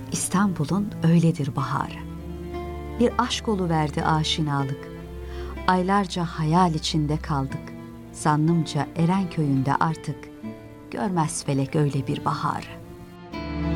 İstanbul'un öyledir baharı. Bir aşk oluverdi aşinalık. Aylarca hayal içinde kaldık. Zannımca Erenköy'ünde artık görmez felek öyle bir baharı.